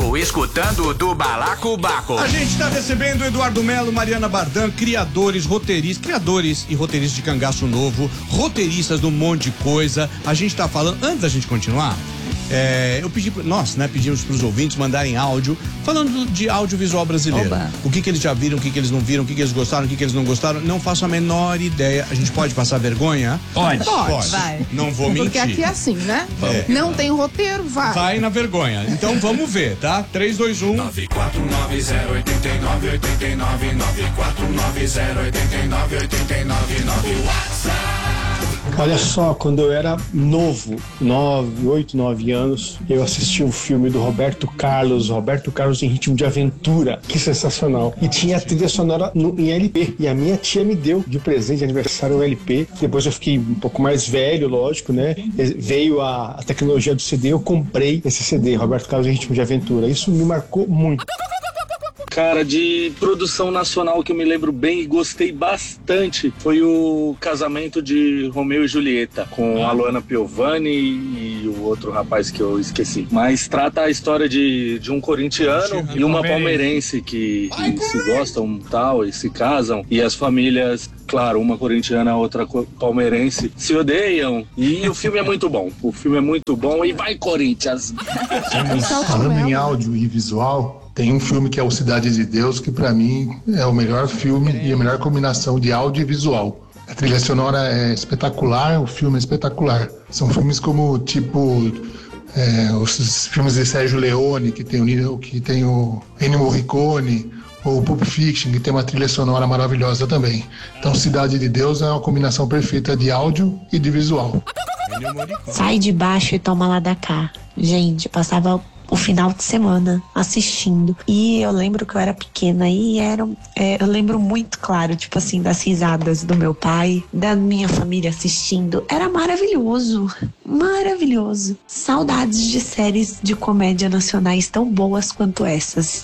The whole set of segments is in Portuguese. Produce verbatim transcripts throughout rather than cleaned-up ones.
Baco, escutando do Balacobaco. A gente está recebendo Eduardo Melo, Mariana Bardan, criadores, roteiristas, criadores e roteiristas de Cangaço Novo, roteiristas de um monte de coisa. A gente está falando, antes da gente continuar, é, eu pedi, nós, né, pedimos para os ouvintes mandarem áudio, falando de audiovisual brasileiro. Oba. O que que eles já viram, o que que eles não viram, o que que eles gostaram, o que que eles não gostaram. Não faço a menor ideia. A gente pode passar vergonha? Pode. Pode. Vai. Não vou mentir. Porque aqui é assim, né? É. Não tem roteiro, vai. Vai na vergonha. Então vamos ver, tá? três, dois, um. nove quatro nove zero oito nove oito nove nove quatro nove zero oito nove oito nove nove WhatsApp. Olha só, quando eu era novo, nove, oito, nove anos, eu assisti um filme do Roberto Carlos, Roberto Carlos em Ritmo de Aventura, que sensacional. E tinha a trilha sonora no, em L P, e a minha tia me deu de presente de aniversário o L P. Depois eu fiquei um pouco mais velho, lógico, né? Veio a, a tecnologia do C D, eu comprei esse C D, Roberto Carlos em Ritmo de Aventura. Isso me marcou muito. Cara, de produção nacional que eu me lembro bem e gostei bastante foi o Casamento de Romeu e Julieta, com a Luana Piovani e o outro rapaz que eu esqueci. Mas trata a história de, de um corintiano e uma palmeirense que, que se gostam tal e se casam, e as famílias, claro, uma corintiana, a outra palmeirense, se odeiam, e o filme é muito bom. O filme é muito bom e vai, Corinthians! Falando em áudio e visual, tem um filme que é o Cidade de Deus, que pra mim é o melhor filme e a melhor combinação de áudio e visual. A trilha sonora é espetacular, o filme é espetacular. São filmes como, tipo, é, os filmes de Sérgio Leone, que tem o, que tem o Ennio Morricone, ou Pulp Fiction, que tem uma trilha sonora maravilhosa também. Então, Cidade de Deus é uma combinação perfeita de áudio e de visual. Sai de baixo e toma lá da cá. Gente, passava o final de semana assistindo. E eu lembro que eu era pequena e era, é, eu lembro muito claro, tipo assim, das risadas do meu pai, da minha família assistindo. Era maravilhoso, maravilhoso. Saudades de séries de comédia nacionais tão boas quanto essas.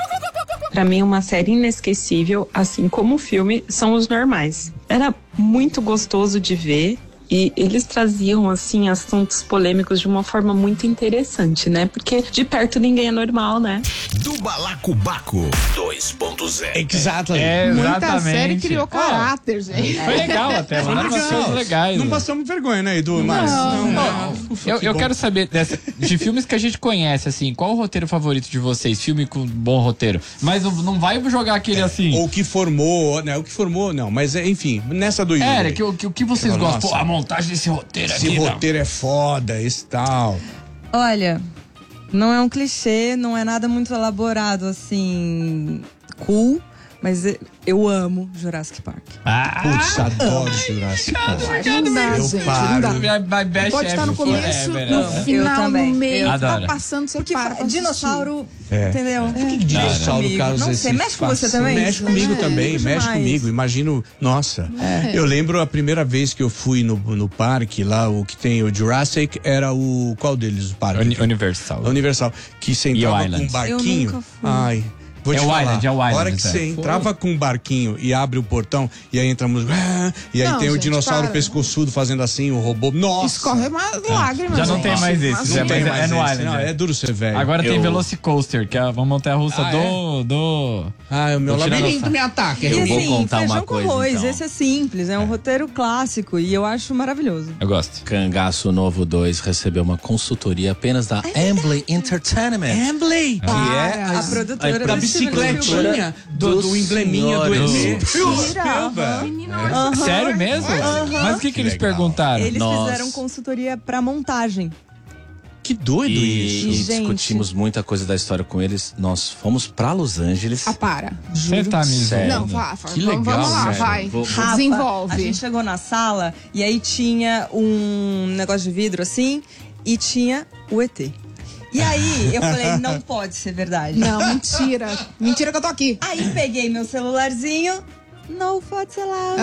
Pra mim, uma série inesquecível, assim como o filme, são Os Normais. Era muito gostoso de ver. E eles traziam, assim, assuntos polêmicos de uma forma muito interessante, né? Porque de perto ninguém é normal, né? Do Balacobaco dois ponto zero. Exatamente. É, Muita exatamente. série criou caráter, gente. Foi legal até, Foi mandaram umas legal. coisas legais. Não né? passamos vergonha, né, Edu? Mas, Não, não. Eu, eu quero saber dessa, de filmes que a gente conhece, assim, qual o roteiro favorito de vocês? Filme com bom roteiro. Mas não, não vai jogar aquele assim. Ou que formou, né? O que formou, não. Mas, enfim, nessa do Yuri. É, que, o que, o que vocês Nossa. gostam? Pô, a montagem desse roteiro Esse aqui. roteiro é foda, esse tal. Olha, não é um clichê, não é nada muito elaborado, assim, cool, mas eu amo Jurassic Park. Ah, Putz, adoro Jurassic Park. Não dá, Eu gente, paro. não dá. My, my best Pode estar no chef começo, forever, no né? final, Eu também. no meio, Eu tá adoro. passando, você Porque para pra assistir. dinossauro, É. entendeu? Por que dinossauro, Comigo. Carlos? Não sei, esse mexe com você fascínio? também? Mexe comigo É, também, mexe mexe demais. comigo. Imagino, nossa. Eu lembro a primeira vez que eu fui no, no parque, lá, o que tem o Jurassic, era o... Qual deles, o parque? Uni- Universal. A Universal. Que você entrava com um Island. barquinho. Eu nunca fui. Ai... Vou te É o falar, Island, é o Island, a hora que é. você entrava com um barquinho e abre o portão, e aí entra a música, e aí Não, tem o gente, dinossauro para. pescoçudo fazendo assim, o robô. Nossa! Escorre uma lágrima, Já não gente. tem mais esse, Mas Zé, Não tem mas mais é no esse, Island, não, é. é duro ser velho. Agora tem Eu- Velocicoaster, que é uma montanha-russa Ah, do, do... Ah, é o meu Vou tirar labirinto nossa- me ataca. E Eu vou assim, contar feijão uma com coisa, arroz, então. esse é simples, é um roteiro clássico e eu acho maravilhoso. Eu gosto. Cangaço Novo dois recebeu uma consultoria apenas da Ambley Entertainment. Ambley! Que é A produtora a Da do Steven Spielberg. bicicletinha, do, do embleminha do E T. Mentira. Menina, Sério mesmo? Mas o que, que, eles legal. perguntaram? Eles Nós- fizeram consultoria pra montagem. Que doido E, isso. e Gente. discutimos muita coisa da história com eles. Nós fomos pra Los Angeles. Ah, para. Você tá me Sério. zoando. Não, Fafa, Que vamos, legal, vamos lá, sério. vai. Vou- vou- Rafa, Desenvolve. A gente chegou na sala e aí tinha um negócio de vidro assim e tinha o E T. E aí eu falei, não pode ser verdade. Não, mentira. Mentira que eu tô aqui. Aí peguei meu celularzinho, não pode ser lá.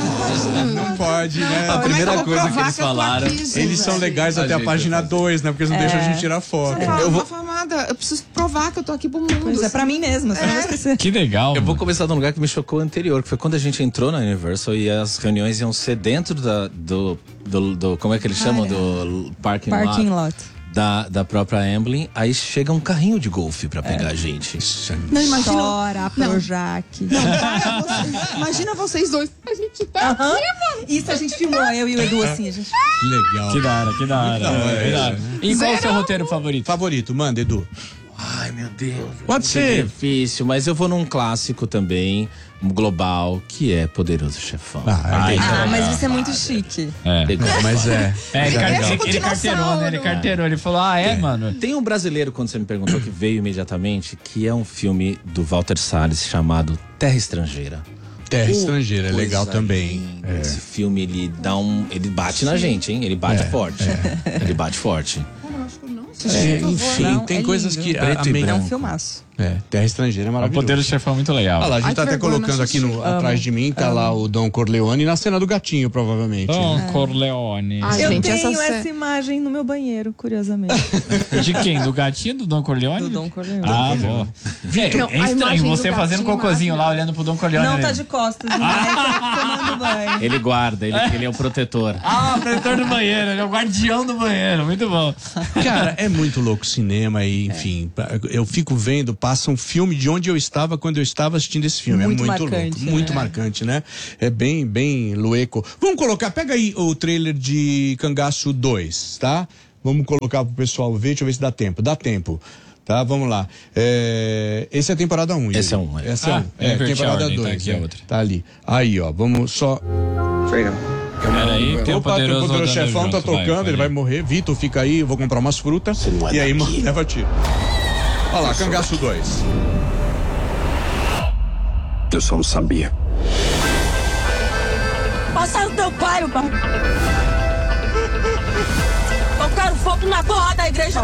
Não pode, né? A primeira coisa que eles falaram, Eles são legais A até a gente página faz. dois, né? Porque eles não deixam a gente tirar foto. Fala, Eu vou- Rafa Amada, eu preciso provar que eu tô aqui pro mundo. Pois é pra mim mesmo, você não vai esquecer. Que legal. Eu vou mano. começar de um lugar que me chocou anterior, que foi quando a gente entrou na Universal e as reuniões iam ser dentro da, do, do, do- como é que eles chamam? Do parking, Parking lot. lot. da, da própria Amblin, aí chega um carrinho de golfe pra pegar É. a gente. Não, imagina. Chora, Projac. Não, para vocês. Imagina vocês dois. A gente tá aqui, mano. Isso a gente filmou, eu e o Edu assim, a gente. Legal. Que da hora, que da hora. Da hora, É, é, da hora. E qual é o seu Zero. roteiro favorito? Favorito, manda, Edu. Ai, meu Deus. Pode É ser. difícil, mas eu vou num clássico também, um global, que é Poderoso Chefão. Ah, Ai, Ah, legal. mas você é muito chique. É. Legal. Mas é. É, ele, é car- legal. ele, ele carteirou, né? Ele carteirou. Ele falou, ah, é, mano? Tem um brasileiro, quando você me perguntou, que veio imediatamente, que é um filme do Walter Salles chamado Terra Estrangeira. Terra Uh, Estrangeira, é legal coisa também. linda. É. Esse filme, ele dá um. Ele bate na gente, hein? Ele bate É, forte. Ele bate forte. É, enfim, Não, tem é coisas lindo. que. Preto e mente- É um branco. filmaço. É, Terra Estrangeira é O maravilhoso. poder do chefão é muito legal. Olha lá, a gente Ai, tá que até vergonha, colocando não aqui no, assisti. atrás de mim, tá lá o Dom Corleone na cena do gatinho, provavelmente. Dom né? Corleone. Ai, Eu gente, tenho essa essa, sé- imagem no meu banheiro, curiosamente. De quem? Do gatinho do Dom Corleone? Do Dom Corleone. Ah, bom. É, Não, é a estranho imagem você do fazendo gatinho cocôzinho lá, maravilhosa. olhando pro Dom Corleone. Não né? tá de costas, não é tá tomando banho. Ele guarda, ele, ele é o protetor. Ah, o protetor do banheiro, ele é o guardião do banheiro, muito bom. Cara, é muito louco o cinema e, enfim, eu fico vendo, passa um filme de onde eu estava quando eu estava assistindo esse filme. Muito é muito marcante, louco, muito né? marcante, né? É bem, bem lueco. Vamos colocar, pega aí o trailer de Cangaço dois, tá? Vamos colocar pro pessoal ver, deixa eu ver se dá tempo. Dá tempo. Tá, vamos lá. É, esse é a temporada um. Esse é um, é. Essa é Ah, um. eu É, inverti a temporada ordem, tá dois. aqui a é. outra. Tá ali. Aí, ó, vamos só. Peraí, tem o Opa, tem o poderoso, poderoso andando chefão, tá junto, vai, tocando, pode ele ir. vai morrer. Vitor, fica aí, eu vou comprar umas frutas. E aí, mano, leva tiro. Olha lá, Cangaço dois. Eu só não sabia. Passa o teu pai, o pai. Eu quero fogo na porra da igreja.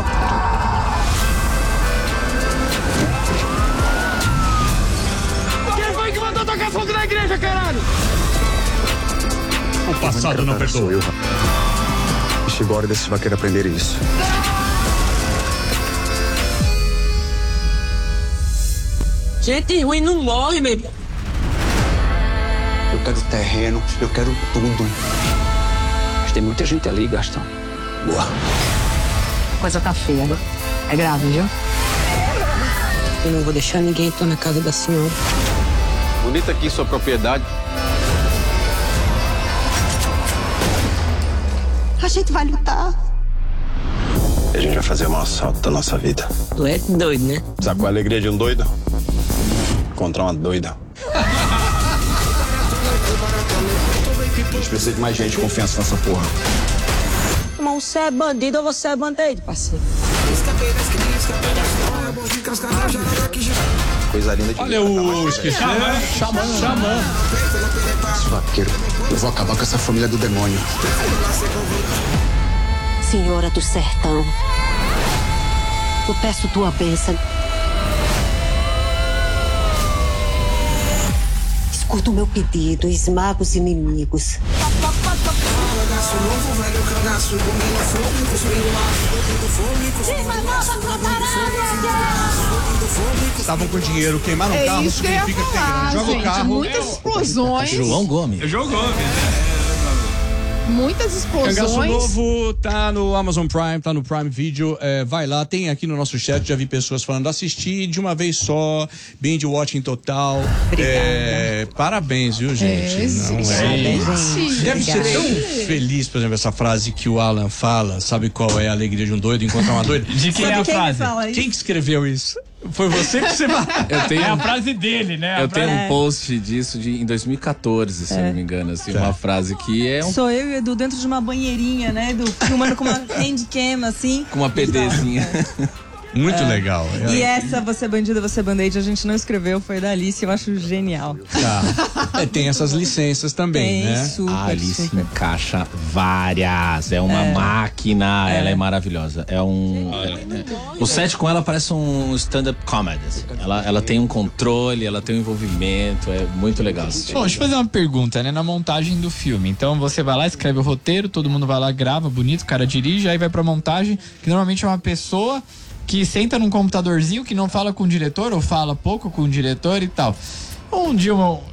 Quem foi que mandou tocar fogo na igreja, caralho? O passado não perdoa. eu. E chegou a hora desses vaqueiros aprenderem isso. Gente ruim não morre, meu irmão. Eu quero terreno, eu quero tudo. Mas tem muita gente ali, Gastão. Boa. A coisa tá feia, né? É grave, viu? Eu não vou deixar ninguém entrar na casa da senhora. Bonita aqui sua propriedade. A gente vai lutar. E a gente vai fazer o maior assalto da nossa vida. Tu é doido, né? Sabe qual é a alegria de um doido? Encontrar uma doida. A gente precisa de mais gente de confiança nessa porra. Irmão, você é bandido ou você é bandido, parceiro? Coisa linda de Olha o esqueci. Xamã. Xamã. esse vaqueiro. Eu vou acabar com essa família do demônio. Senhora do sertão, eu peço tua bênção. Escuta o meu pedido, esmaga os inimigos. Estavam com dinheiro, queimaram o É carro, isso que eu ia significa que tem falar, grana. Joga o gente. carro. Muitas explosões. João Gomes. João Gomes. Muitas Cangaço explosões. Novo tá no Amazon Prime, tá no Prime Video. É, vai lá, tem aqui no nosso chat, já vi pessoas falando, assistir de uma vez só, binge watching total. É, parabéns, viu, gente? É, Não gente. é. Gente, Deve ser tão obrigada. feliz, por exemplo, essa frase que o Alan fala, sabe qual é a alegria de um doido encontrar uma doida? De quem Sabe é a quem que frase? fala isso? Quem que escreveu isso? Foi você que você Eu tenho, É a frase dele, né? A eu tenho frase- um post disso de, em dois mil e quatorze, se eu não me engano, assim, uma frase que é um, Sou eu e o Edu dentro de uma banheirinha, né, Edu? Filmando com uma handcam, assim. com uma PDzinha. Muito legal. E essa Você Bandido, Você Band-Aid a gente não escreveu, foi da Alice, eu acho genial. Tá. É, tem essas licenças também, Tem, né? super, A Alice super. encaixa várias. É uma máquina, ela é maravilhosa. É um. é- é- o set com ela parece um stand-up comedy. assim. Ela, ela tem um controle, ela tem um envolvimento, é muito legal assistir. Bom, deixa eu fazer uma pergunta, né? Na montagem do filme. Então você vai lá, escreve o roteiro, todo mundo vai lá, grava, bonito, o cara dirige, aí vai pra montagem, que normalmente é uma pessoa que senta num computadorzinho, que não fala com o diretor, ou fala pouco com o diretor e tal. Um dia, uma-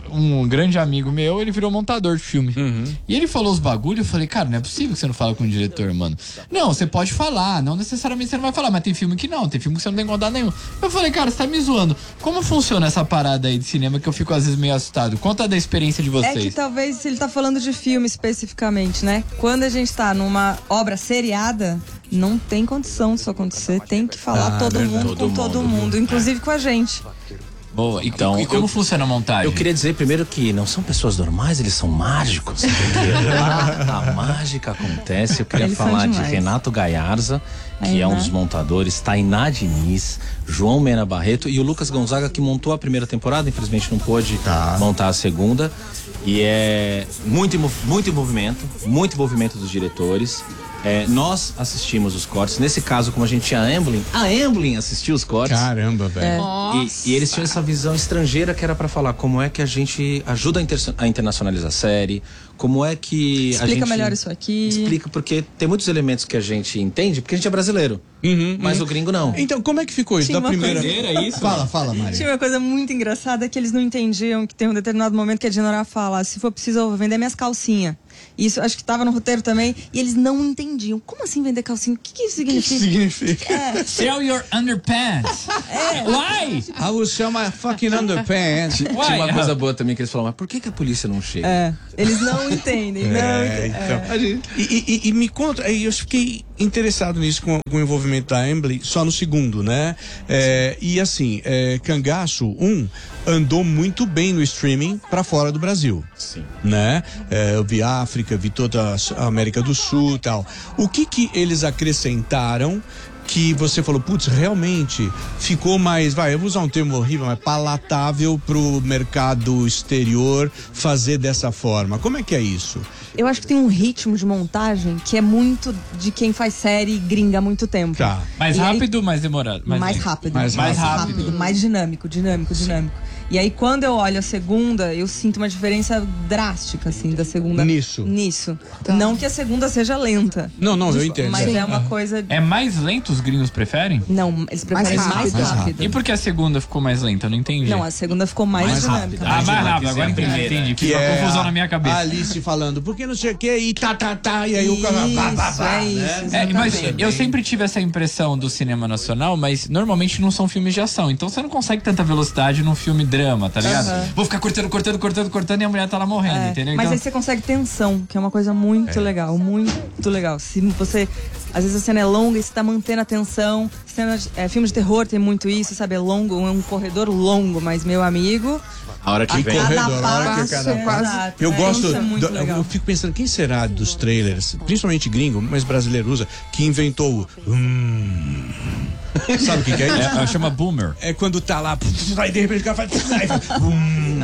um grande amigo meu, ele virou montador de filme. Uhum. E ele falou os bagulho, eu falei, cara, não é possível que você não fala com o diretor, mano. Não, você pode falar, não necessariamente você não vai falar, mas tem filme que não, tem filme que você não tem contato nenhum. Eu falei, cara, você tá me zoando. Como funciona essa parada aí de cinema que eu fico às vezes meio assustado? Conta da experiência de vocês. É que talvez, se ele tá falando de filme especificamente, né? Quando a gente tá numa obra seriada, não tem condição disso acontecer. Tem que falar Ah, todo verdade. mundo Todo com todo mundo. mundo, inclusive com a gente. Boa. E, Então, e como eu- funciona a montagem? Eu queria dizer primeiro que não são pessoas normais, eles são mágicos. Porque lá a mágica acontece. Eu queria Eles são falar de demais. Renato Gaiarza, que é um Tainá. dos montadores, Tainá Diniz, João Mena Barreto e o Lucas Gonzaga, que montou a primeira temporada, infelizmente não pôde montar a segunda. E é muito, envol- muito envolvimento, muito envolvimento dos diretores. É, nós assistimos os cortes. Nesse caso, como a gente tinha a Amblin, a Amblin assistiu os cortes. Caramba, velho. E, e eles tinham essa visão estrangeira que era pra falar como é que a gente ajuda a, inter- a internacionalizar a série, como é que a Explica gente... melhor isso aqui. Explica, porque tem muitos elementos que a gente entende, porque a gente é brasileiro. Mas uhum. o gringo não. Então, como é que ficou isso? Tinha Da uma primeira. coisa- Fala, fala, Maria. Tinha uma coisa muito engraçada que eles não entendiam que tem um determinado momento que a Dinora fala, se for preciso eu vou vender minhas calcinhas. Isso acho que tava no roteiro também, e eles não entendiam. Como assim vender calcinha? O que, que isso significa? que significa? É. Sell your underpants. É. Why? I will sell my fucking underpants. Tinha uma coisa boa também que eles falaram, mas por que, que a polícia não chega? É, eles não entendem, não É, entendem. então. A gente- E, e- e me conta, aí eu fiquei interessado nisso com, com o envolvimento da Emily só no segundo, né? É, e assim, é, Cangaço um andou muito bem no streaming pra fora do Brasil. Sim. Né? É, eu vi África, vi toda a América do Sul e tal. O que que eles acrescentaram que você falou, putz, realmente ficou mais, vai, eu vou usar um termo horrível, mas palatável pro mercado exterior fazer dessa forma? Como é que é isso? Eu acho que tem um ritmo de montagem que é muito de quem faz série gringa há muito tempo. Tá. Mais E aí- rápido ou mais demorado? Mais, rápido. Mais, mais rápido. mais dinâmico, dinâmico, dinâmico. E aí, quando eu olho a segunda, eu sinto uma diferença drástica, assim, da segunda. Nisso. Nisso. Não que a segunda seja lenta. Não, não, eu entendo. Mas Sim. é uma coisa. É mais lento os gringos preferem? Não, eles preferem mais Mais rápido. rápido. E por que a segunda ficou mais lenta? Eu não entendi. Não, a segunda ficou mais, Mais dinâmica. rápida. Ah, mais rápido. Agora a entendi. primeira. entendi. Que Fica uma é confusão a- na minha cabeça. a Alice falando, por que não sei o que, e tá, tá, tá, e aí o cara. Pá, pá, pá, é isso, né? É, mas exatamente. eu sempre tive essa impressão do cinema nacional, mas normalmente não são filmes de ação. Então você não consegue tanta velocidade num filme drama, tá ligado? Aham. Vou ficar cortando, cortando, cortando, cortando e a mulher tá lá morrendo, É, entendeu? mas Então- aí você consegue tensão, que é uma coisa muito legal, muito legal. Se você, às vezes a cena é longa e você tá mantendo a tensão. Cena de, é, filme de terror tem muito isso, sabe? É longo, é um corredor longo, mas meu amigo. A hora que Que vem. corredor, a hora que passo, cada é, passo. exato, Eu é, gosto, isso é muito do- legal. eu fico pensando, quem será dos trailers, principalmente gringo, mas brasileiro usa, que inventou o. Hum. Sabe o que, que é isso? É, chama boomer. É quando tá lá, aí de repente o cara faz. Aí faz hum.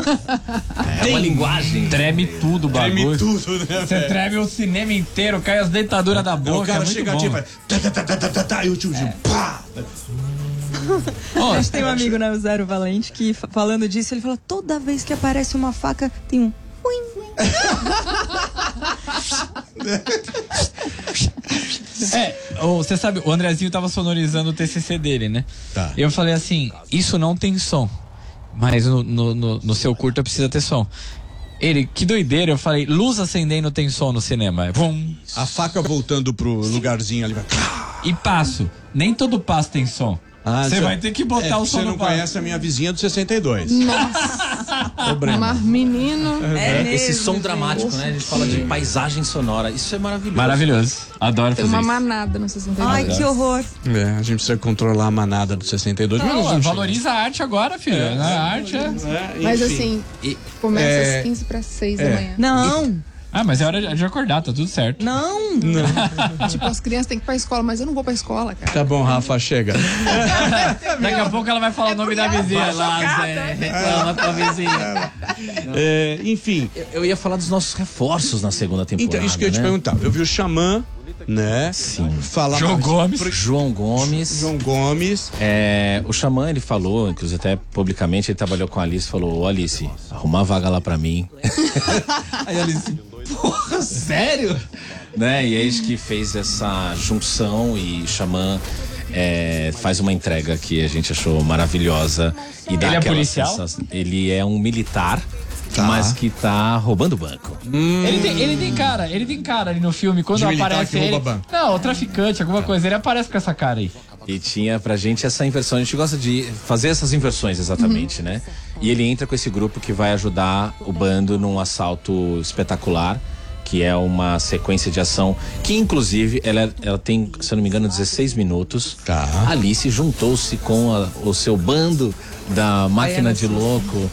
É uma linguagem. Treme tudo o bagulho. Treme tudo, né, Você velho? treme o cinema inteiro, cai as dentaduras da Aí boca. o cara é muito chega bom. aqui e faz. Tá, tá, tá, tá, tá, tá, tá, e o tiozinho, pá! A gente tem um amigo, né, o Zero Valente, que fa- falando disso, ele fala: toda vez que aparece uma faca, tem um. É, o- você sabe, o Andrezinho tava sonorizando o T C C dele, né? Tá. Eu falei assim, isso não tem som, mas no, no, no- no seu curta precisa ter som. Ele, que doideira, eu falei, luz acendendo tem som no cinema. Vum. A faca voltando pro lugarzinho ali. vai- E passo, nem todo passo tem som. Ah, Você cê- vai ter que botar é, o som Você no não passo. conhece a minha vizinha do sessenta e dois. Nossa. Problema. Mas menino. É Esse mesmo, som gente. dramático, né? A gente fala de paisagem sonora. Isso é maravilhoso. Maravilhoso, adoro Tem fazer uma isso. manada no sessenta e dois. Ai, que horror. É, a gente precisa controlar a manada do sessenta e dois. mas nós Não, vamos valoriza a arte agora, filho. A arte é... chegar. É, Mas enfim. assim, E- começa É. às quinze para seis É. da manhã. Não, Ah, mas é hora de acordar, tá tudo certo. não. Tipo, as crianças têm que ir pra escola, mas eu não vou pra escola, cara. Tá bom, Rafa, chega. Daqui a pouco ela vai falar o nome da vizinha. lá, Zé, reclama com a vizinha. É, enfim, Eu, eu ia falar dos nossos reforços na segunda temporada. então, isso que eu ia te né? perguntar. Eu vi o Xamã, né? Sim. Falar João mais- Gomes. João Gomes. João Gomes. É, o Xamã, ele falou, inclusive até publicamente, ele trabalhou com a Alice, falou, ô Alice, arruma uma vaga lá pra mim. Aí a Alice, porra, sério? Né? E é isso que fez essa junção e Xamã é, faz uma entrega que a gente achou maravilhosa. E dá Ele é aquela policial? sensação- Ele é um militar, Tá. mas que tá roubando banco. Ele tem, ele tem cara, ele tem cara ali no filme, quando De militar aparece que rouba ele. banco. Não, o traficante, alguma coisa, ele aparece com essa cara aí. E tinha pra gente essa inversão. A gente gosta de fazer essas inversões exatamente, né? E ele entra com esse grupo que vai ajudar o bando num assalto espetacular, que é uma sequência de ação que, inclusive, ela, ela tem, se eu não me engano, dezesseis minutos. Tá. Alice juntou-se com a- o seu bando da máquina Baiana de louco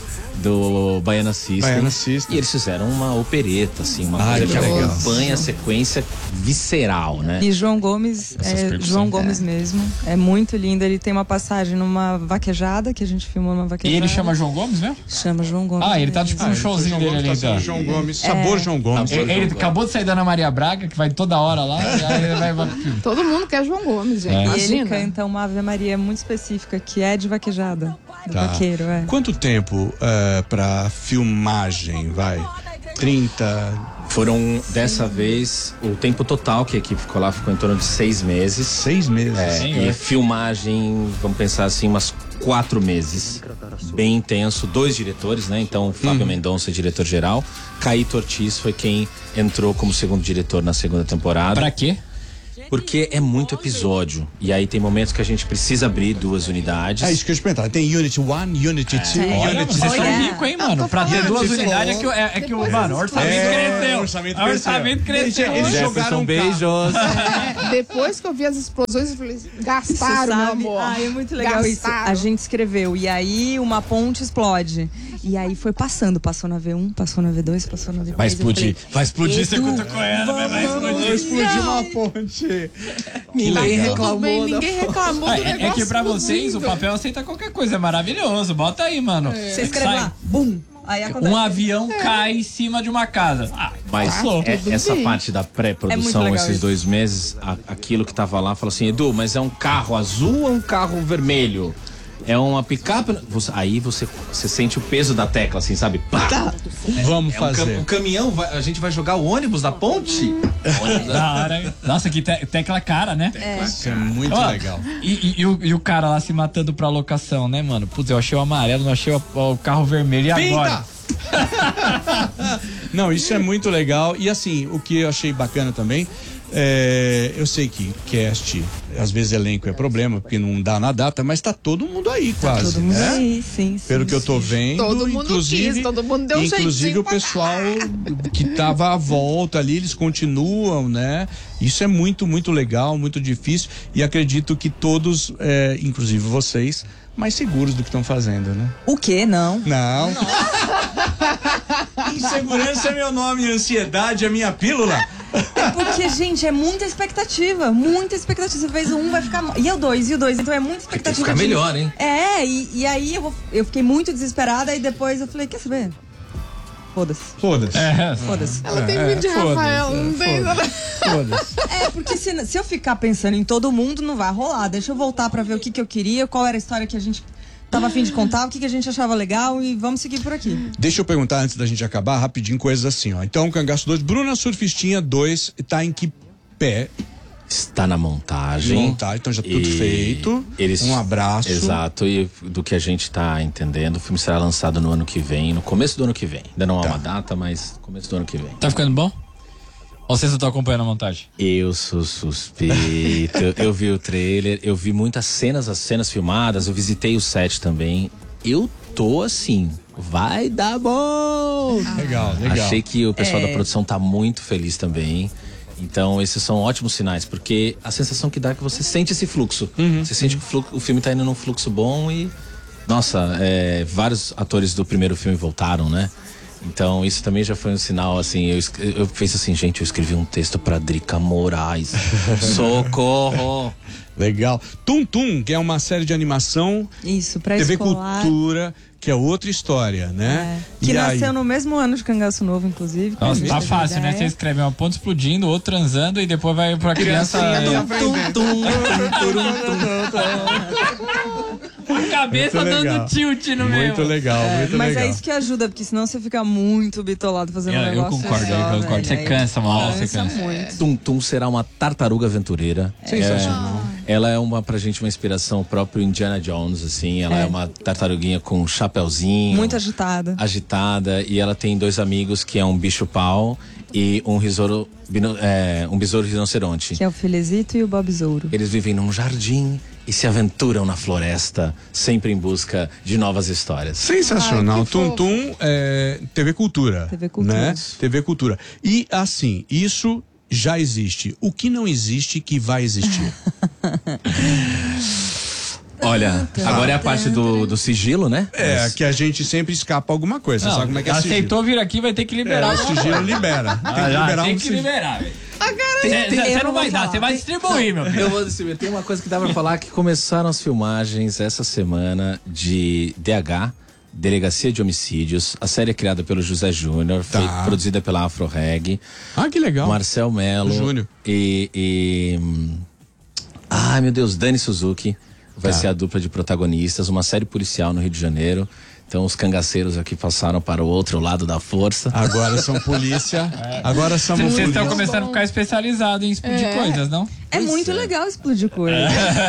do Baiana System. Baiana System. E eles fizeram uma opereta, assim, uma Ai, coisa que que legal. acompanha a sequência visceral, né? E João Gomes, Essas é, percussões. João Gomes mesmo, é muito lindo. Ele tem uma passagem numa vaquejada, que a gente filmou numa E vaquejada. ele chama João Gomes mesmo? Chama João Gomes. Ah, ele tá mesmo. tipo no showzinho dele ali, Tá então. sendo João Gomes, sabor É. João Gomes. Ele, ele acabou de sair da Ana Maria Braga, que vai toda hora lá, e aí ele vai, vai pro filme. Todo mundo quer João Gomes, gente. É. E ele Imagina. canta uma Ave Maria muito específica, que é de vaquejada. Do Tá. vaqueiro, é. Quanto tempo é, pra filmagem, vai? trinta... Foram, dessa vez, o tempo total que a equipe ficou lá ficou em torno de seis meses. Seis meses? É, Sim, e é. filmagem, vamos pensar assim, umas quatro meses. Bem intenso. Dois diretores, né? Então, Fábio Mendonça, diretor-geral. Caíto Ortiz foi quem entrou como segundo diretor na segunda temporada. Pra quê? Porque é muito episódio. E aí tem momentos que a gente precisa abrir duas unidades. É isso que eu ia te perguntar. Tem Unity um, Unity dois, Olha, Unity vocês Oh, são yeah. ricos, hein, mano? Pra ter duas unidades é que, o- é, é que o, mano, o orçamento É, cresceu. o orçamento O orçamento cresceu. cresceu. Eles Jefferson, jogaram um beijos. É, depois que eu vi as explosões, eu falei, Você gastaram, meu sabe? amor. Ah, é muito legal isso. Gastaram. A gente escreveu, e aí uma ponte explode. E aí foi passando, passou na V um, passou na V dois, passou na V três. Vai eu explodir, falei, vai explodir, você Edu, cutucou ela, vai, vai explodir. Explodiu uma ponte. Ninguém Tudo bem, ninguém reclamou Ah, do é, é negócio que pra vocês o explosivo. papel aceita qualquer coisa, é maravilhoso. Bota aí, mano. Você escreve Sai lá, bum, aí acontece. um avião cai em cima de uma casa. Ah, Mas passou. é- tudo essa bem. parte da É muito pré-produção, legal esses isso. dois meses, a- aquilo que tava lá, falou assim, Edu, mas é um carro azul ou um carro vermelho? É uma picape? Você- aí você, você sente o peso da tecla, assim, sabe? Pá! Vamos É um cam- fazer. o caminhão, vai- a gente vai jogar o ônibus da ponte? Da hora, hein? Nossa, que te- tecla cara, né? Isso é muito Ó, legal. E, e- e o, e o cara lá se matando pra locação, né, mano? Putz, eu achei o amarelo, não achei o, o carro vermelho. E agora? Não, isso é muito legal. E assim, o que eu achei bacana também, é, eu sei que cast, às vezes elenco é problema, porque não dá na data, mas tá todo mundo aí quase, Todo mundo né? aí, sim, sim. Pelo que eu tô vendo, Todo mundo inclusive, quis, todo mundo deu um inclusive jeitinho o pessoal que tava à volta ali, eles continuam, né? Isso é muito, muito legal, muito difícil e acredito que todos, é, inclusive vocês, mais seguros do que estão fazendo, né? O quê? Não. Não. Insegurança é meu nome, ansiedade é minha pílula. É porque, gente, é muita expectativa. Muita expectativa. Você fez o um, vai ficar. E o dois, e o dois. Então é muita Tem que expectativa. ficar de- melhor, hein? É, e, e aí eu, vou- eu fiquei muito desesperada. E depois eu falei: quer saber? Foda-se. Foda-se. É, Foda-se. Ela tem É, vídeo de foda-se, Rafael, não tem nada. Foda-se. É, porque se, se eu ficar pensando em todo mundo, não vai rolar. Deixa eu voltar pra ver o que, que eu queria, qual era a história que a gente tava a fim de contar, o que, que a gente achava legal e vamos seguir por aqui. Deixa eu perguntar antes da gente acabar, rapidinho, coisas assim, ó. Então, Cangaço dois, Bruna Surfistinha dois, tá em que pé? Está na montagem. Montagem, então já tudo E feito. Eles, Um abraço. Exato, e do que a gente está entendendo, o filme será lançado no ano que vem, no começo do ano que vem. Ainda não há Tá. uma data, mas começo do ano que vem. Tá ficando bom? Ou vocês não estão acompanhando a montagem? Eu sou suspeito. Eu vi o trailer, eu vi muitas cenas, as cenas filmadas, eu visitei o set também. Eu tô assim, vai dar bom! Legal, legal. Achei que o pessoal É. da produção tá muito feliz também. Então, esses são ótimos sinais, porque a sensação que dá é que você sente esse fluxo. Você sente que o, fluxo, o filme tá indo num fluxo bom e. Nossa, é, vários atores do primeiro filme voltaram, né? Então, isso também já foi um sinal, assim. Eu, es- eu fiz assim, gente, eu escrevi um texto pra Drica Moraes. Socorro! Legal. Tum Tum, que é uma série de animação, Isso, pra T V escolar. Cultura, que é outra história, né? É, que E nasceu aí? no mesmo ano de Cangaço Novo, inclusive. pra Nossa, gente tá ter fácil, né? ideia. Você escreve uma ponte explodindo, outro transando e depois vai pra criança. Criancinha tá aprendendo. A cabeça Muito legal. dando tilt no meio. Muito legal, É, muito mas legal. é isso que ajuda, porque senão você fica muito bitolado fazendo Eu, um eu negócio concordo, só, eu velho. concordo. Você Aí cansa, mal, você cansa cansa. muito. Tum Tum será uma tartaruga aventureira. Sensacional. É, Ela é uma, pra gente, uma inspiração própria Indiana Jones, assim. Ela é, é uma tartaruguinha com um chapéuzinho. Muito agitada. Agitada. E ela tem dois amigos que é um bicho-pau e um besouro, é, um besouro rinoceronte. Que é o Filezito e o Bobesouro. Eles vivem num jardim e se aventuram na floresta, sempre em busca de novas histórias. Sensacional. Tum Tum, é, T V Cultura. T V Cultura. Né? T V Cultura. E assim, isso já existe. O que não existe que vai existir? Olha, agora é a parte do, do sigilo, né? É, Mas... que a gente sempre escapa alguma coisa. Não, sabe como é que é aceitou sigilo? vir aqui, vai ter que liberar. É, o sigilo libera. Tem que Ah, já, liberar tem um que sigilo. liberar, velho. Você não vai dar, você vai distribuir, meu filho. Eu vou distribuir. Tem uma coisa que dá pra falar, que começaram as filmagens essa semana de D H, Delegacia de Homicídios. A série é criada pelo José Júnior, Tá. foi produzida pela Afro Reg. Ah, que legal. Marcel Melo. Júnior. E, e... hum, Ai, meu Deus, Dani Suzuki vai Tá. ser a dupla de protagonistas. Uma série policial no Rio de Janeiro. Então os cangaceiros aqui passaram para o outro lado da força. Agora são polícia. Agora somos Vocês polícia. estão começando a ficar especializados em explodir É. coisas, não? É muito legal explodir coisa.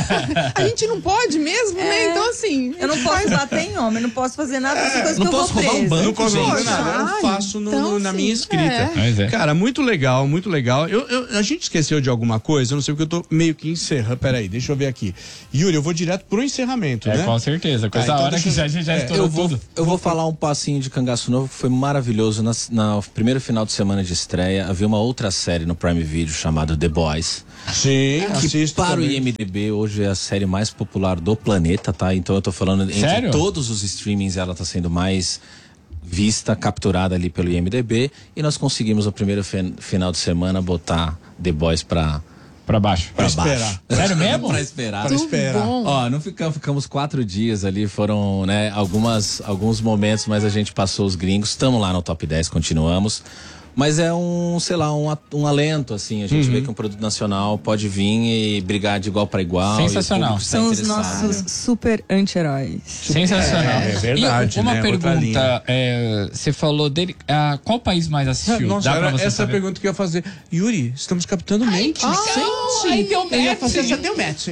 A gente não pode mesmo, né? Então, assim. Eu não posso bater em homem, não posso fazer nada dessas coisas não que eu posso vou roubar um presa. banco, Não posso fazer gente. nada, eu Ai, faço no- então, no- na sim, minha escrita. é. Mas é. Cara, muito legal, muito legal. Eu, eu- a gente esqueceu de alguma coisa, eu não sei porque eu tô meio que encerrando. Peraí, deixa eu ver aqui. Yuri, eu vou direto pro encerramento, É, né? com certeza. Com Ah, essa então hora deixa que eu- já, a gente já é, estourou Eu vou, tudo. eu vou falar um passinho de Cangaço Novo que foi maravilhoso. Na, na primeiro final de semana de estreia, havia uma outra série no Prime Video chamada The Boys. Sim, Que assisto para também. o I M D B hoje é a série mais popular do planeta, tá? Então eu tô falando entre Sério? todos os streamings, ela tá sendo mais vista, capturada ali pelo I M D B. E nós conseguimos no primeiro fe- final de semana botar The Boys pra, Pra baixo. pra Pra baixo. esperar. Sério mesmo? pra esperar. Para esperar. bom. Ó, não ficamos, ficamos quatro dias ali, foram, né, algumas, alguns momentos, mas a gente passou os gringos, estamos lá no top dez, continuamos. Mas é um, sei lá, um, a- um alento, assim, a gente Uhum. vê que um produto nacional pode vir e brigar de igual para igual. Sensacional. E o público está São os interessado. nossos super anti-heróis. Sensacional. É, é verdade, E uma né? Outra linha. pergunta, é, você falou dele, ah, qual país mais assistiu? Nossa, Dá pra era você essa saber? pergunta que eu ia fazer. Yuri, estamos captando mente. Aí deu Eu ia match. fazer, já deu match.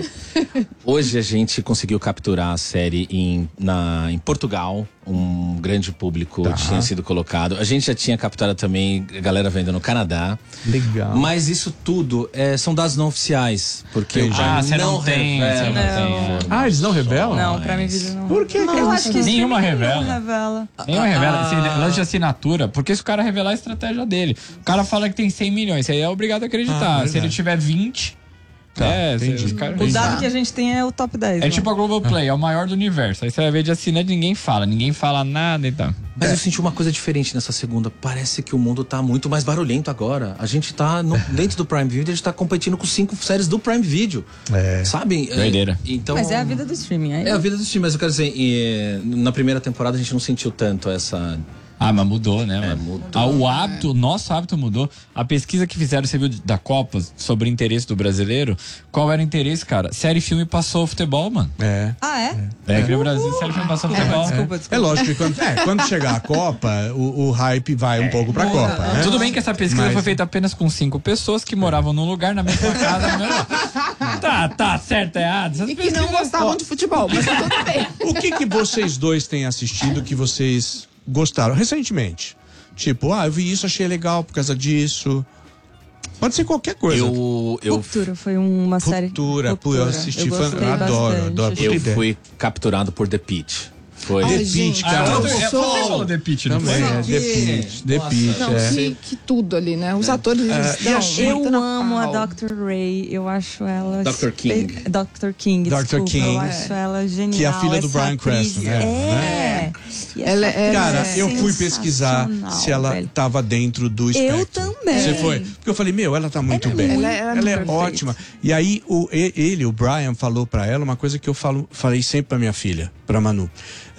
Hoje a gente conseguiu capturar a série em, na, em Portugal. Um grande público Tá. tinha sido colocado. A gente já tinha capturado também a galera vendo no Canadá. Legal. Mas isso tudo é, são dados não oficiais. Porque Entendi. o Prime Ah, você não tem, revela você não tem, é. Ah, eles não revelam? Não, pra mim vídeo não. Por que? que Eu eles- acho que Nenhuma streaming revela. não revela. Nenhuma revela. Ah. Esse lance de assinatura, porque se o cara revelar a estratégia dele, o cara fala que tem cem milhões, você é obrigado a acreditar. Ah, se ele verdade. tiver vinte, Tá, é, entendi. os caras- O dado que a gente tem é o top dez. É né? tipo a Globoplay, é o maior do universo. Aí você vai ver de assinante, ninguém fala, ninguém fala nada e tal. Mas eu senti uma coisa diferente nessa segunda. Parece que o mundo tá muito mais barulhento agora. A gente tá no- dentro do Prime Video, a gente tá competindo com cinco séries do Prime Video. É. Sabe? É, Doideira. então, Mas é a vida do streaming. Aí É a vida do time, mas eu quero dizer, e, na primeira temporada a gente não sentiu tanto essa. Ah, mas mudou, né, mano? mudou. Ah, o hábito, o nosso hábito mudou. A pesquisa que fizeram, você viu, da Copa, sobre o interesse do brasileiro, qual era o interesse, cara? Série e filme passou o futebol, mano. É. Ah, é? É, aqui no Brasil, série e filme passou o futebol. Desculpa, desculpa. É lógico que quando, é, quando chegar a Copa, o, o hype vai um pouco pra Copa. Né? Tudo bem que essa pesquisa Mas- foi feita apenas com cinco pessoas que moravam num lugar, na mesma casa, no mesmo lugar. Tá, tá, certo, errado. Essas E que não pesquisas- gostavam de futebol, mas tá tudo bem. O que que vocês dois têm assistido que vocês gostaram recentemente? Tipo, ah, eu vi isso, achei legal por causa disso. Pode ser qualquer coisa. Eu, eu, Ruptura foi uma série. Ruptura, pô, eu assisti, foi- gostei adoro, bastante. adoro. eu ideia. fui capturado por The Pitch. Foi. The Ai, Pitch, gente, cara. Ah, eu você sou- falou The Pitch, não Também, foi? é, The Pitch, The Pitch, Não, é. que, que tudo ali, né? Os atores eles É, e dão achei- muito Eu na amo a pau. doutor Ray, eu acho ela. doutor King. espe- doutor King. doutor desculpa, King. Eu acho ela genial. Que é a filha do essa Bryan atriz. Cranston, né? É. E essa Ela é- Cara, atriz é eu fui pesquisar sensacional, se ela velho. tava dentro do espectro. Eu também. Você foi? Porque eu falei, meu, ela tá muito Ela é bem. muito- Ela é- ela é ela é perfeita. ótima. E aí, o, e- ele, o Brian, falou pra ela uma coisa que eu falo, falei sempre pra minha filha, pra Manu.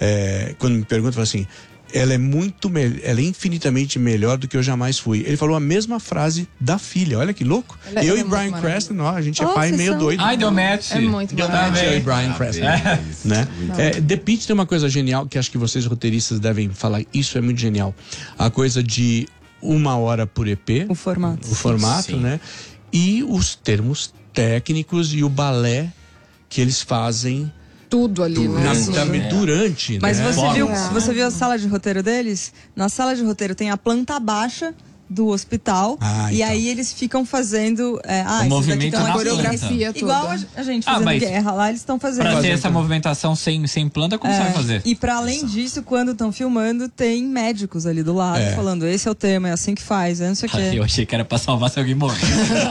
É, quando me pergunta, fala assim, ela é muito melhor, ela é infinitamente melhor do que eu jamais fui. Ele falou a mesma frase da filha, olha que louco. Ela- eu ela e é Brian muito Cranston, ó, a gente é Oh, pai vocês meio são- doido. Ai, deu match. É muito Deu bom. match Também. eu e Brian Cranston. Né? É, The Pitch tem uma coisa genial que acho que vocês roteiristas devem falar. Isso é muito genial. A coisa de uma hora por E P. O formato. O formato, Sim. né? E os termos técnicos e o balé que eles fazem tudo ali, tudo, né? na, Assim, também é. durante, Mas né? você viu, É. você viu a sala de roteiro deles? Na sala de roteiro tem a planta baixa do hospital. Ah, e então. aí eles ficam fazendo é, ah, O esses movimento daqui tão na aqui. coreografia Igual toda. a, a gente Ah, fazendo mas guerra lá, eles estão fazendo. Pra ter Fazendo essa tudo. movimentação sem, sem planta, como É, você vai fazer? E pra além disso, quando estão filmando, tem médicos ali do lado É. falando, esse é o tema, é assim que faz, é não sei o Ai, quê. eu achei que era pra salvar se alguém morrer.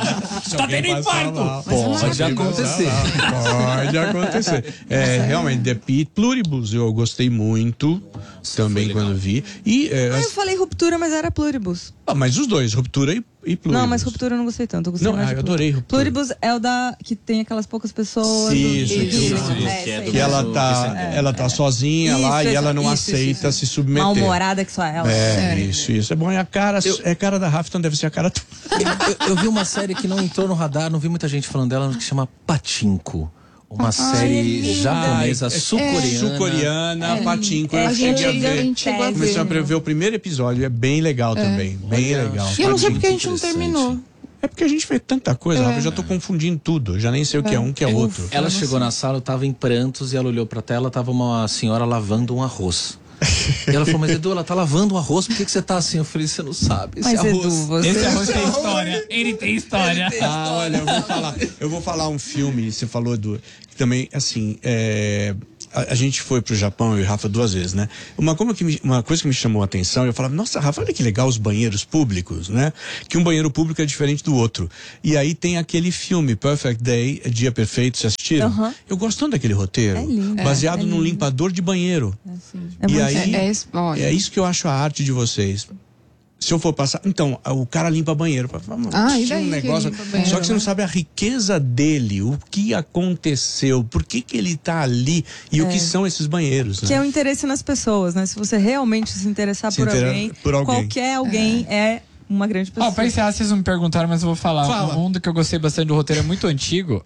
Se Tá alguém tendo passar infarto! mal. Pode acontecer. Pode acontecer. É, realmente, The Pit, Pluribus, eu gostei muito também quando vi. E, é, Ah, eu falei ruptura, mas era pluribus. ah, mas os dois, Ruptura e, e Pluribus. Não, mas ruptura eu não gostei tanto. Eu gostei Não, mais ah, de eu Pluribus. adorei Ruptura. Pluribus é o da que tem aquelas poucas pessoas. Isso, do... isso, isso, isso. é, Que é esse do Que aí. ela tá, É. ela tá sozinha Isso, lá e isso, ela não isso, aceita isso, se submeter. Mal-humorada que só ela. É, isso, isso. É bom, é a cara, é a cara da Rafa, então deve ser a cara... Eu, eu vi uma série que não entrou no radar, não vi muita gente falando dela, que chama Pachinko. Uma série japonesa, Ai, é- sul-coreana. Sul-coreana, É. Patinco. É, eu A gente, cheguei a a ver. gente chegou a Comecei a ver. ver o primeiro episódio, é bem legal também. Bem Olha, legal. E eu não sei porque a gente não Interessante. terminou. É porque a gente fez tanta coisa, É. Rafa, eu já tô confundindo tudo. Eu já nem sei o que é um, o que é outro. Ela chegou na sala, eu tava em prantos e ela olhou pra tela, tava uma senhora lavando um arroz. E ela falou, mas Edu, ela tá lavando um arroz, por que, que você tá assim? Eu falei, você não sabe, esse Mas, arroz... Edu, você... Esse arroz tem história. Ele tem história. Ah, olha, eu vou falar, eu vou falar um filme, você falou do que também, assim, é, a, a gente foi pro Japão, eu e Rafa, duas vezes, né? Uma, como que me, uma coisa que me chamou a atenção, eu falava, nossa, Rafa, olha que legal os banheiros públicos, né? Que um banheiro público é diferente do outro. E aí tem aquele filme, Perfect Day, Dia Perfeito, vocês assistiram? Uhum. Eu gosto tanto daquele roteiro. É lindo. Baseado É, é num lindo. limpador de banheiro. É E muito- aí, É, é, olha. é isso que eu acho a arte de vocês. Se eu for passar. Então, o cara limpa banheiro. Ah, e Tinha daí um que negócio. limpa banheiro, Só que você não né? sabe a riqueza dele, o que aconteceu, por que, que ele tá ali e o que são esses banheiros. Né? Que é o interesse nas pessoas, né? Se você realmente se interessar Se por, intera- alguém, por alguém. qualquer alguém é, uma grande pessoa. Ó, pra encerrar, vocês não me perguntaram, mas eu vou falar. Fala. Um do que eu gostei bastante do roteiro é muito antigo.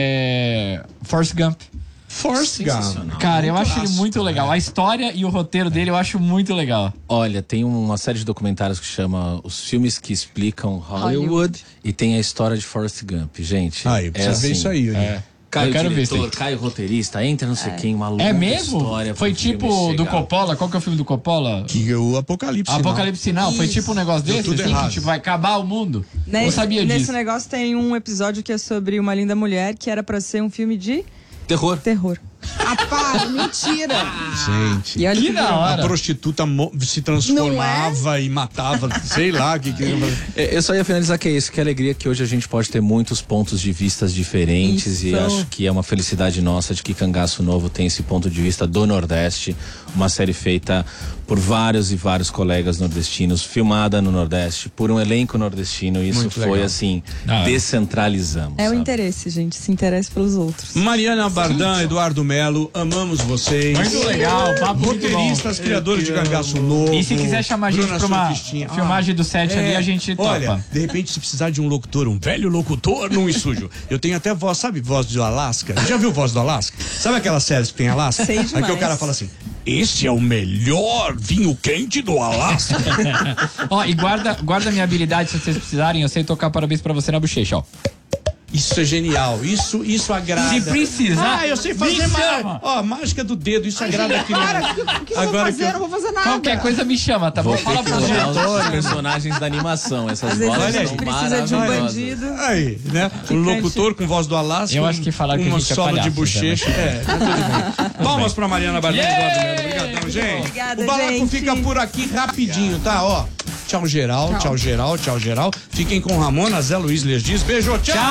É. Forrest Gump. Force Gump. Cara, eu Muito acho ele laço, muito legal. né? A história e o roteiro dele eu acho muito legal. Olha, tem uma série de documentários que chama Os Filmes que Explicam Hollywood, Hollywood. e tem a história de Forrest Gump, gente. Ah, eu preciso é ver assim, isso aí, Yuri. É. Cai Eu o quero ver diretor, isso aí. cai o roteirista, entra não sei quem, uma longa É mesmo? história Foi pro filme tipo do chegar. Coppola. Qual que é o filme do Coppola? Que o Apocalipse. Apocalipse Sinal. Foi Isso. tipo um negócio Deu desse, tudo assim, errado. que tipo, vai acabar o mundo. Nesse, eu sabia nesse disso. negócio tem um episódio que é sobre uma linda mulher, que era pra ser um filme de Terror. terror. Ah, para, mentira. Gente. E olha Que que da A hora. prostituta mo- se transformava e matava, sei lá o que que. É, Eu só ia finalizar que é isso, que alegria que hoje a gente pode ter muitos pontos de vistas diferentes e Isso. acho que é uma felicidade nossa de que Cangaço Novo tem esse ponto de vista do Nordeste, uma série feita por vários e vários colegas nordestinos, filmada no Nordeste, por um elenco nordestino, e isso Muito foi legal. assim, Ah. descentralizamos. É o sabe? interesse, gente. Se interesse pelos outros. Mariana Bardan, Eduardo Melo, amamos vocês. Muito legal, papo muito bom. Roteiristas, criadores de Cangaço Novo. E se quiser chamar a gente Bruna pra uma Surfistinha. filmagem do set ali, a gente topa. Olha, de repente, se precisar de um locutor, um velho locutor, não me sujo. Eu tenho até voz, sabe, voz do Alasca? Já viu voz do Alasca? Sabe aquelas séries que tem Alasca? Sei demais. Aqui o cara fala assim: esse é o melhor vinho quente do Alasca. Ó, e guarda, guarda minha habilidade se vocês precisarem. Eu sei tocar parabéns pra você na bochecha, ó. Isso é genial, isso, isso agrada. Se precisar, Ah, eu sei me fazer chama. má- Ó, mágica do dedo, isso agrada a criança. Para, o que, o que você vai Agora fazer? que Eu não vou fazer nada. Qualquer coisa me chama, tá bom? Vou ter Fala que pro mudar diretor. os personagens da animação, essas Às vezes vozes a gente são precisa de um maravilhosas. bandido. Aí, né? Um locutor com voz do Alasca. Eu acho que falaram que a uma gente é sola de palhaço, bochecha. É, tá tudo bem. Palmas pra Mariana Bardan e Eduardo Melo. Obrigadão, gente. Obrigada, O Balaco gente. fica por aqui rapidinho, tá? Ó. Tchau, geral, tchau, geral, tchau, geral. Fiquem com Ramona, Zé Luiz Lerdiz. Beijo, tchau.